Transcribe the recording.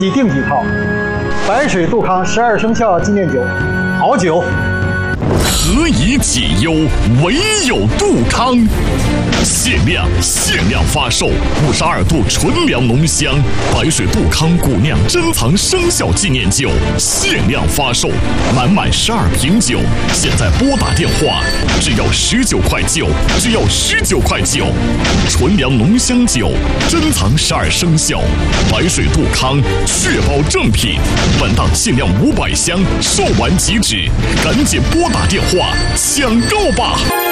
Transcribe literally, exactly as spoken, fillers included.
几订几套。白水杜康十二生肖纪念酒，好酒。 何以解忧，唯有杜康。限量限量发售五十二度纯粮浓香白水杜康古酿珍藏生肖纪念酒，限量发售，满满十二瓶酒，现在拨打电话，只要十九块九，只要十九块九。纯粮浓香酒，珍藏十二生肖，白水杜康，确保正品。本档限量五百箱，售完即止，赶紧拨打电话抢购吧！